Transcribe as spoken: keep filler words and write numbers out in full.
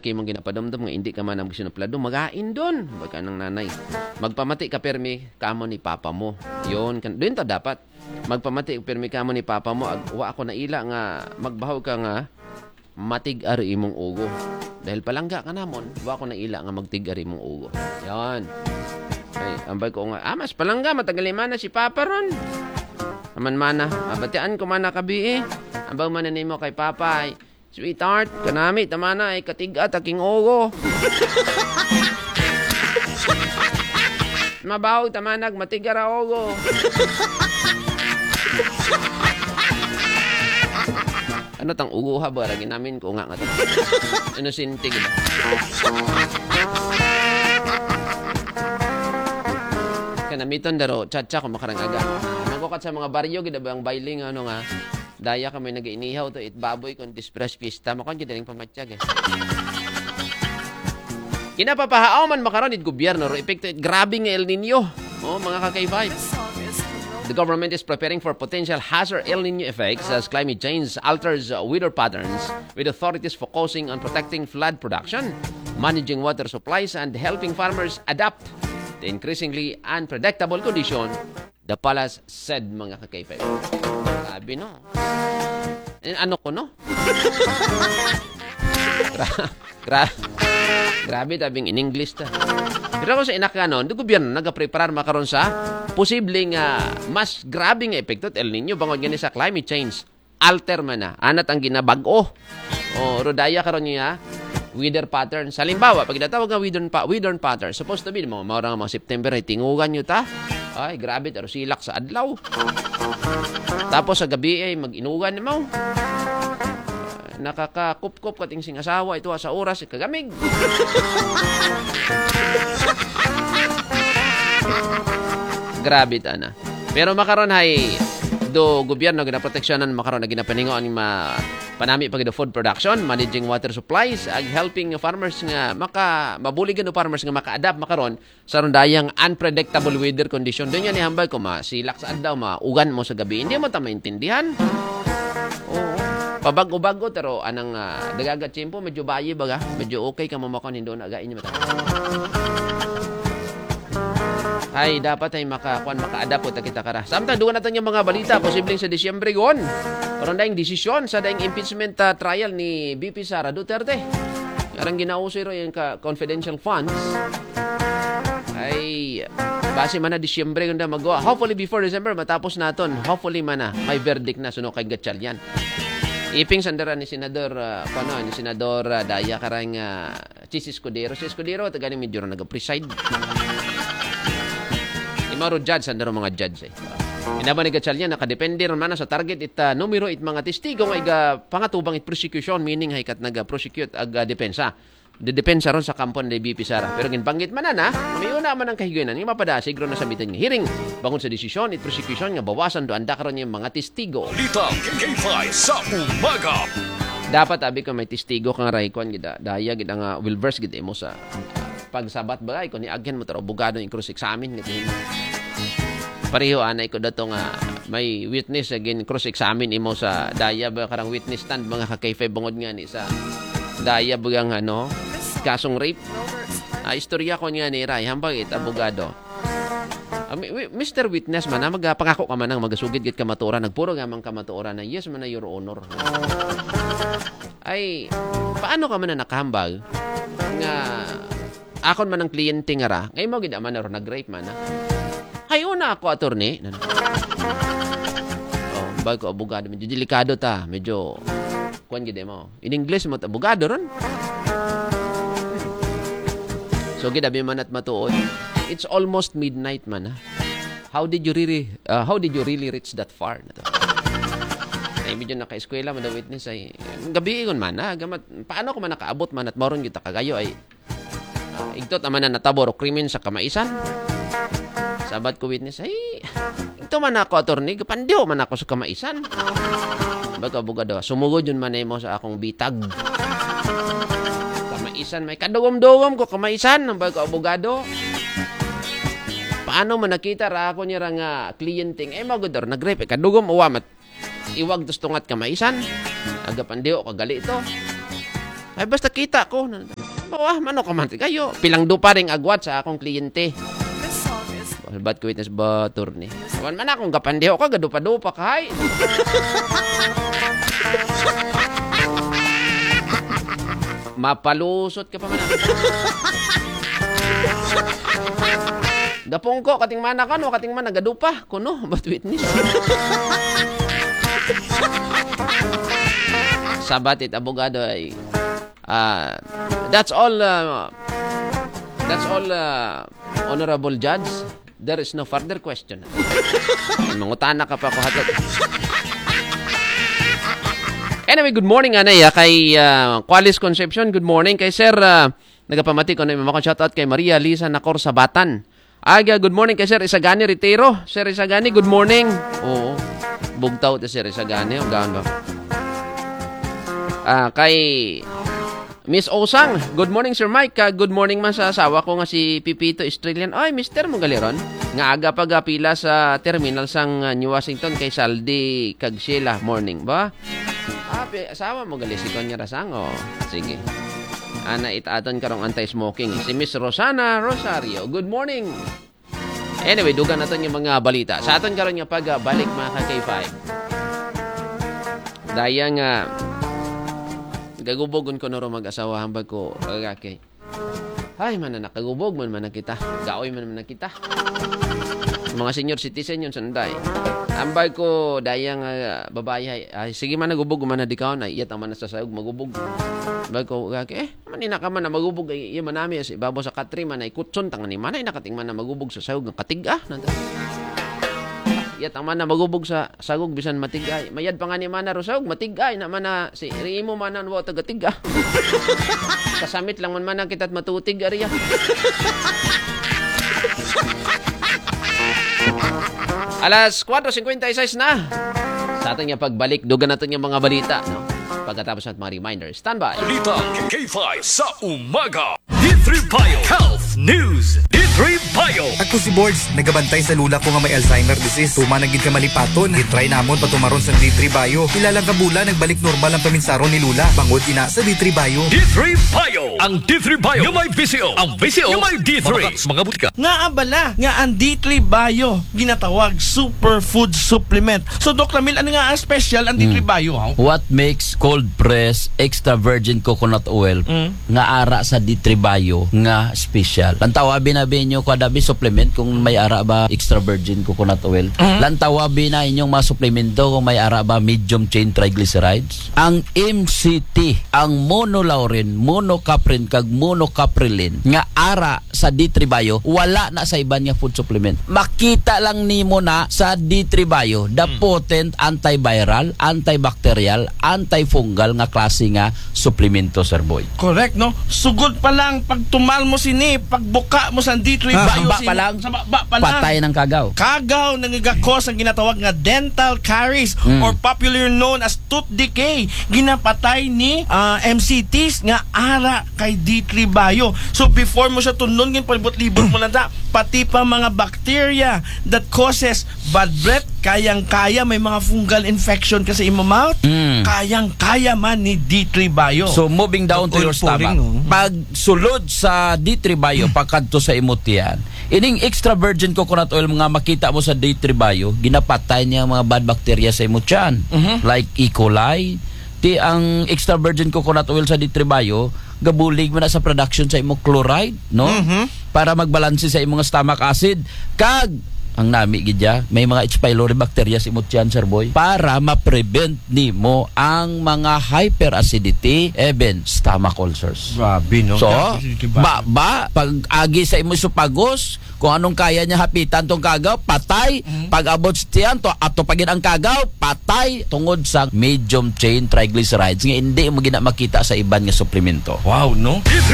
laki mong ginapadumdum nga hindi ka man ang sinuplado, magain doon. Baga ng nanay. Magpamati ka permi kamo ni papa mo. Yun, doon ta dapat. Magpamati permi kamo ni papa mo. Wa ako naila nga magbahaw ka nga matig-ari imong ugo. Dahil palangga ka namon, wa ako naila nga magtig-ari imong ugo. Yan. Ay, ambay ko nga, ah, mas palangga, matagal mana si papa ron. Aman mana, abatian ko mana kabi eh. Ambang mana nimo kay papa ay, sweetheart, kanami, tamana ay katiga, taking ugo. Mabaw, tamanag, matigara ugo. Ano tang ugo ha ba? Ragin namin ko nga nga ito. Ano sintig ba? Kanamiton daro, tsa-tsa ko makarang aga. Magkukat sa mga baryo, gida ba ang bailing, ano nga, daya kami nag-iinihaw to, it baboy kung dispress pista. Makon gida rin pamatsyag eh. Kinapapahaaw man makaroon it gobyerno, ro epekto it grabe nga El Nino. Oh, mga kakay vibes. The government is preparing for potential hazard El Nino effects as climate change alters uh, weather patterns, with authorities focusing on protecting flood production, managing water supplies, and helping farmers adapt to increasingly unpredictable condition, the palace said, mga kakaypay. Sabi, no? Eh, ano ko, no? gra, gra, grabe, tabing in English ta. Pero kung sa inakanon, yung gobyerno nag-preparar makaroon sa posibleng uh, mas grabe nga epekto El Nino bangod gani sa climate change. Alter man na. Anat ang ginabago. O, rodaya karon niya weather pattern. Sa limbawa, pag natawag nga weather, pa, weather pattern, supposed to be, mga maurang mga September, ay tingugan nyo ta. Ay, grabe, pero silak sa adlaw. Tapos sa gabi ay mag-inugan mo. Nakakakup-kup kating sing asawa ito sa oras kagamig. Grabe ta na. Pero makaron hay do gobyerno ginaproteksyonan makaron na ginapaningo ang ma panami pag do food production, managing water supplies, ag helping farmers nga maka mabuligan do farmers nga maka-adapt makaron sa rondayang unpredictable weather condition. Doon yan ihambal ko masilak sa adlaw, maugan mo sa gabi. Hindi mo ta maintindihan. Oo. Pabago-bago pero anang uh, dagagat tiyempo medyo bayi baga, medyo okay ka mamakon hindo na again mata. Ay dapat ay makakuan maka-adapt po ta kita kara. Samtang duwa natin yung mga balita posibleng sa Disyembre gon. Karon daing desisyon sa daing impeachment uh, trial ni B P Sara Duterte. Karang ginausiro yung ka confidential funds. Ay base man na Disyembre ganda magawa. Hopefully before December matapos naton. Hopefully man na may verdict na suno kay Gatchal yan. Iping sandara ni Senador uh, ano ni Senador uh, Daya karang uh, Chis Escudero. Si Escudero tagani medyo nag-preside. Imaro judge sandaro mga judge eh. Inaba ni Gatchal yan nakadepende ron man sa target it uh, numero it mga testigo nga iga pangatubang it prosecution meaning hay kat naga-prosecute ag uh, depensa. Dedepensa ron sa kampo ni B P Sara. Pero ginbanggit man na, may una man ang kahigayon. Nga mapada, siguro na sabitin nga hearing. Bangon sa desisyon, it prosecution nga bawasan doon da karon yung mga testigo. Balita K K five sa umaga. Dapat abi ko may testigo kang raikwan gida. Daya gida nga Wilvers gida mo sa pagsabat bagay ko ni agyan mo taro bugado yung cross examine gid. Pareho anay ko dato nga may witness again cross examine imo sa daya ba karang witness stand mga kakayfe bangod nga ni sa daya bugang ano kasong rape. Ah, istorya ko niya ni Ray hambang it abogado. Uh, Mister Witness man, magpangako ka man nang magasugid git kamatuoran, nagpuro nga man kamatuoran na yes man na your honor. Ay, paano ka man na nakahambal nga akon man ang kliyente nga ra, ngay mo gid man na nag-rape man. Ay una ako attorney. Oh, bago abogado medyo delikado ta, medyo kuan gid mo. In English mo ta abogado ron. So gid abi man at matuod. It's almost midnight man. Ha? How did you really uh, how did you really reach that far na to? Ay medyo naka-eskwela man the witness ay gabi igon man ha? Gamat paano ko man nakaabot man at moron kita kagayo ay uh, igtot man na natabor krimen sa kamaisan. Sabat ko witness ay ito man ako attorney kapandiw man ako sa kamaisan. Bago abogado sumugod yun man mo sa akong bitag. Kamaisan may kadugom-dugom ko kamaisan ng bago abogado. Paano man nakita ra ako niya nga kliyenteng eh magodor nag-rape kadugom uwamat iwag tustungat kamaisan agapandiw kagali ito ay basta kita ko Ako ah, mano ka man kayo. Pilang do pa ring agwat sa akong kliyente. Ba't ko witness ba turni? Wan man akong gapandeho ka gadupa-dupa kay. Mapalusot ka pa man. Gapong ko kating mana ka no, kating mana gadupa kuno ba't witness? Sabatit abogado ay uh, that's all uh, that's all uh, honorable judge. There is no further question. Mangutana ka pa ko hatot. Anyway, good morning anay kay uh, Qualis Concepcion. Good morning kay Sir uh, nagapamati ko na mga shoutout kay Maria Lisa Nacor Sabatan. Aga, good morning kay Sir Isagani Ritero. Sir Isagani, good morning. Oo. Bugtaw ta Sir Isagani, ang gaan ba? Ah, kay Miss Osang, good morning Sir Mike. Uh, good morning man sa asawa ko nga si Pipito Estrelian. Ay, Mister mo galiron. Nga aga pagapila sa terminal sang uh, New Washington kay Saldi kag Sheila morning ba? Ah, asawa mo gali si Konya Rasang. Oh, sige. Ana itaton karong anti-smoking. Si Miss Rosana Rosario. Good morning. Anyway, dugan natin yung mga balita. Sa aton karon nga pagbalik mga ka K five. Daya nga gagubogon ko naro mag-asawa hambag ko agake. Ay man na nakagubog man man kita. Gaoy man man kita. Mga senior citizen yun sanday. Ambay ko dayang uh, babae ay, ay sige man nagubog man na dikaw na iyat man sa sayog magubog. Ambay ko agake eh manina ka man na magubog ay iya manami as ibabaw sa katri man ay kutson tangan ni manay nakating man na magubog sa sayog ng katig-ah. Iyat man na magubog sa sagog bisan matigay. Mayad pa nga ni mana rusog matigay na man na si Rimo man na tagatig ah. Kasamit lang man man kita't matutig ariya. Alas four fifty-six na. Sa atin nga pagbalik, dugan natin yung mga balita. No? Pagkatapos natin mga reminders. Stand by. Balita K five sa umaga. D three Bio Health News. D three Bio. Ako si Boards, nagabantay sa lula ko nga may Alzheimer disease. Tuma naging ka malipaton. I-try namon patumaron sa D three Bio. Ilalang kabula, nagbalik normal ang paminsaron ni Lula. Bangod ina sa D three Bio. D three Bio. Ang D three Bio. Yung may V C O. Ang V C O. Yung may D three. Mga butika. Nga abala, nga ang D three Bio, ginatawag superfood supplement. So, Doc Ramil, ano nga ang special ang D three Bio? Ha? What makes cold press extra virgin coconut oil Mm. nga ara sa D three Bio nga special? Lantawabi na binyo kadabi supplement kung may ara ba extra virgin coconut oil. Mm. Lantawabi na inyong mga suplemento kung may ara ba medium chain triglycerides. Ang M C T, ang monolaurin, monocaprin kag monocaprilin nga ara sa D three Bio, wala na sa iban nga food supplement. Makita lang nimo na sa D three Bio, the potent antiviral, antibacterial, antifungal nga klase nga suplemento, Sir Boy. Correct, no? Sugod pa lang, pag tumal mo sini, pagbuka mo sa D three Ah, Bio, baba sini, pa lang, sa baba pa lang. patay ng kagaw. Kagaw nangigakos ang ginatawag nga dental caries Mm. or popularly known as tooth decay. Ginapatay ni ah, M C Ts nga ara kay D three Bio. So before mo siya tunon ngin palibot-libot mo na da, pati pa mga bacteria that causes bad breath, kayang-kaya may mga fungal infection kasi in my mouth. Mm. Kayang-kaya man ni D three Bio. So moving down to Oil your stomach. pouring, no? Pag sulod sa D three Bio pagkadto sa imutian, ining extra virgin coconut oil mga makita mo sa D three Bio, ginapatay niya ang mga bad bacteria sa imutian. Mhm. Like E. coli. Ti ang extra virgin coconut oil sa D three Bio, gabulig mo na sa production sa imo chloride, no? Mhm. Para magbalanse sa imong stomach acid. Kag ang nami gidya, may mga H. pylori bacteria sa imong tiyan, Sir Boy, para ma-prevent nimo ang mga hyperacidity, even stomach ulcers. Grabe, no? So, D three Bio. ba, ba, pag agi sa imong supagos, kung anong kaya niya hapitan tong kagaw, patay. Mm-hmm. Pag abot sa tiyan, to, ato pagin ang kagaw, patay. Tungod sa medium chain triglycerides nga hindi mo gina makita sa iban nga suplemento. Wow, no? D three